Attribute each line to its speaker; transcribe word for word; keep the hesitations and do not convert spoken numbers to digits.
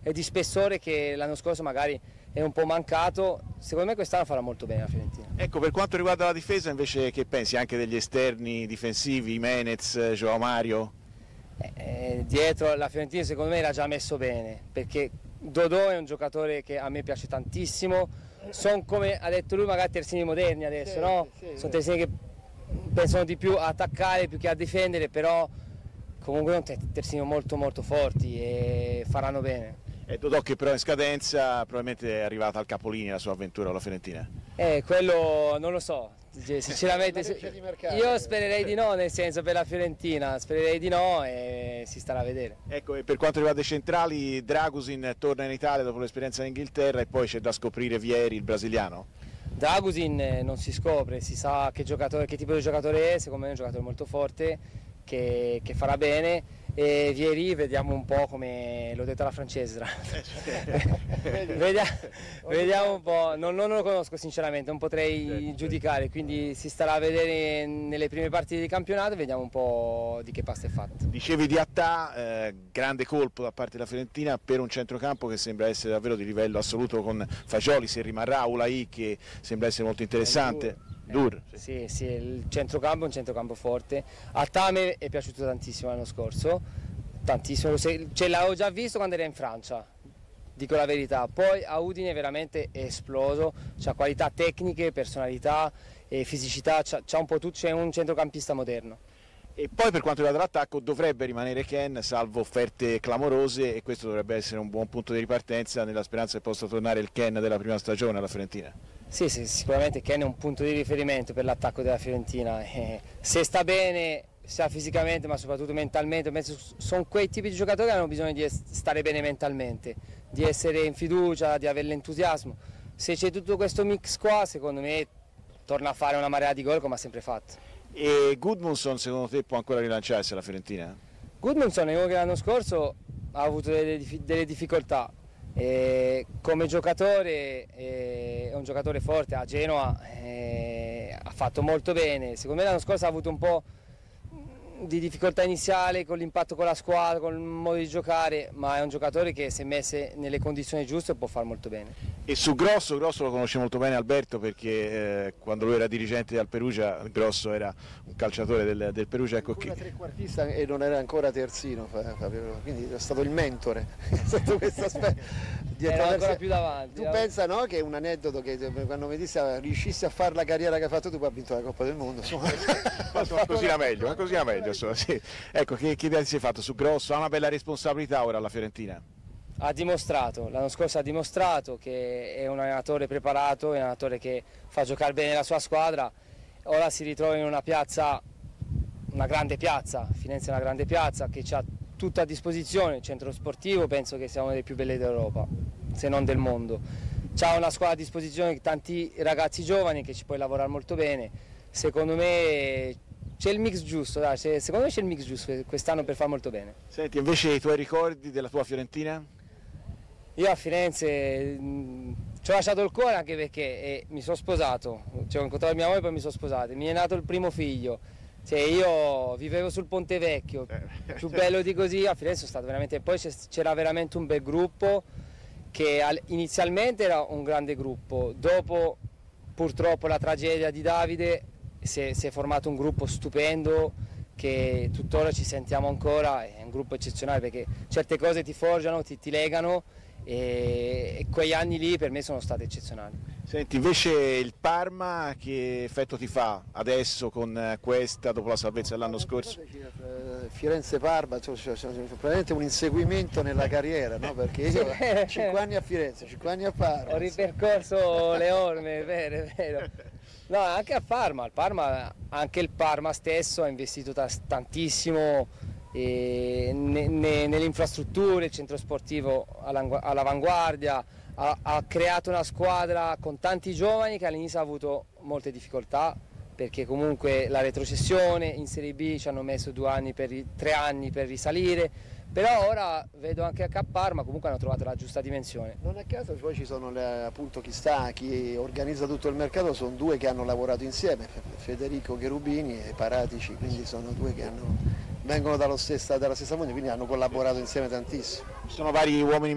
Speaker 1: e di spessore che l'anno scorso magari è un po' mancato. Secondo me quest'anno farà molto bene la Fiorentina.
Speaker 2: Ecco, per quanto riguarda la difesa invece che pensi anche degli esterni difensivi, Menez, Joao Mario?
Speaker 1: Eh, eh, dietro la Fiorentina secondo me l'ha già messo bene, perché Dodò è un giocatore che a me piace tantissimo, sono come ha detto lui magari terzini moderni adesso, sì, no? Sì, sì, sono terzini che pensano di più a attaccare più che a difendere, però comunque sono terzini molto molto forti e faranno bene.
Speaker 2: E Dodò che però in scadenza probabilmente è arrivata al capolinea la sua avventura con la Fiorentina.
Speaker 1: Eh, quello non lo so, sinceramente io spererei di no, nel senso per la Fiorentina, spererei di no e si starà a vedere.
Speaker 2: Ecco, e per quanto riguarda i centrali, Dragusin torna in Italia dopo l'esperienza in Inghilterra e poi c'è da scoprire Vieri, il brasiliano.
Speaker 1: Dragusin non si scopre, si sa che, giocatore, che tipo di giocatore è, secondo me è un giocatore molto forte che, che farà bene. E Vieri vediamo un po' come l'ho detto alla francese, vediamo, vediamo un po', non, non lo conosco sinceramente, non potrei giudicare, quindi si starà a vedere nelle prime partite di campionato e vediamo un po' di che pasta è fatto.
Speaker 2: Dicevi di Attà, eh, grande colpo da parte della Fiorentina per un centrocampo che sembra essere davvero di livello assoluto, con Fagioli se rimarrà, Ulai che sembra essere molto interessante. Dur.
Speaker 1: Eh, sì, sì, il centrocampo è un centrocampo forte. Attà a me è piaciuto tantissimo l'anno scorso, tantissimo, ce l'avevo già visto quando era in Francia, dico la verità, poi a Udine veramente è esploso, ha qualità tecniche, personalità e fisicità, c'ha un po' tutto, c'è un centrocampista moderno.
Speaker 2: E poi per quanto riguarda l'attacco dovrebbe rimanere Ken, salvo offerte clamorose, e questo dovrebbe essere un buon punto di ripartenza nella speranza che possa tornare il Ken della prima stagione alla Fiorentina.
Speaker 1: Sì, sì, sicuramente Ken è un punto di riferimento per l'attacco della Fiorentina, eh, se sta bene sia fisicamente ma soprattutto mentalmente, sono quei tipi di giocatori che hanno bisogno di stare bene mentalmente, di essere in fiducia, di avere l'entusiasmo. Se c'è tutto questo mix qua, secondo me torna a fare una marea di gol come ha sempre fatto.
Speaker 2: E Gudmundsson secondo te può ancora rilanciarsi alla Fiorentina?
Speaker 1: Gudmundsson è uno che l'anno scorso ha avuto delle, delle difficoltà, e come giocatore è un giocatore forte, a Genoa ha fatto molto bene, secondo me l'anno scorso ha avuto un po' di difficoltà iniziale con l'impatto con la squadra, con il modo di giocare, ma è un giocatore che se messe nelle condizioni giuste può fare molto bene.
Speaker 2: E su Grosso, Grosso lo conosce molto bene Alberto perché eh, quando lui era dirigente del Perugia, Grosso era un calciatore del, del Perugia. Ecco
Speaker 3: che... trequartista e non era ancora terzino, Fabio, quindi è stato il mentore sotto questo aspetto.
Speaker 1: Era ancora più davanti.
Speaker 3: Tu pensa no, che è un aneddoto che quando mi disse riuscissi a fare la carriera che hai fatto tu, poi ha vinto la Coppa del Mondo.
Speaker 2: Così era meglio, così era meglio. Sì. Ecco, che, che idea ti sei fatto su Grosso? Ha una bella responsabilità ora alla Fiorentina?
Speaker 1: Ha dimostrato, l'anno scorso ha dimostrato che è un allenatore preparato, è un allenatore che fa giocare bene la sua squadra, ora si ritrova in una piazza, una grande piazza, Firenze è una grande piazza che ha tutto a disposizione, il centro sportivo penso che sia una delle più belle d'Europa, se non del mondo. C'ha una squadra a disposizione, tanti ragazzi giovani che ci puoi lavorare molto bene, secondo me c'è il mix giusto, dai, secondo me c'è il mix giusto quest'anno per fare molto bene.
Speaker 2: Senti, invece i tuoi ricordi della tua Fiorentina?
Speaker 1: Io a Firenze mh, ci ho lasciato il cuore anche perché eh, mi sono sposato, cioè, ho incontrato mia moglie e poi mi sono sposato, mi è nato il primo figlio, cioè, io vivevo sul Ponte Vecchio, più bello di così, a Firenze sono stato veramente, poi c'era veramente un bel gruppo che inizialmente era un grande gruppo, dopo purtroppo la tragedia di Davide si è, si è formato un gruppo stupendo che tuttora ci sentiamo ancora, è un gruppo eccezionale perché certe cose ti forgiano, ti, ti legano e, e quegli anni lì per me sono stati eccezionali.
Speaker 2: Senti, invece il Parma che effetto ti fa adesso con questa, dopo la salvezza dell'anno scorso?
Speaker 3: Firenze-Parma, cioè, cioè, cioè, praticamente un inseguimento nella carriera, no? Perché io cinque anni a Firenze, cinque anni a Parma.
Speaker 1: Ho ripercorso le orme, è vero, è vero. No, anche a Parma, il Parma, anche il Parma stesso ha investito tantissimo eh, ne, ne, nelle infrastrutture, il centro sportivo all'avanguardia, ha, ha creato una squadra con tanti giovani che all'inizio ha avuto molte difficoltà perché comunque la retrocessione in Serie B ci hanno messo due anni per, tre anni per risalire, però ora vedo anche a Parma comunque hanno trovato la giusta dimensione.
Speaker 3: Non a caso poi ci sono le, appunto chi sta, chi organizza tutto il mercato, sono due che hanno lavorato insieme, Federico Cherubini e Paratici, quindi sono due che hanno, vengono dallo stessa, dalla stessa fonte, quindi hanno collaborato insieme tantissimo.
Speaker 2: Ci sono vari uomini